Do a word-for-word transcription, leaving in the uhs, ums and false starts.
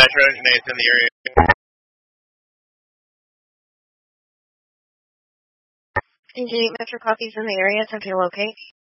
Metro, Nathan in the area. Engage Metro copies in the area. Time to locate.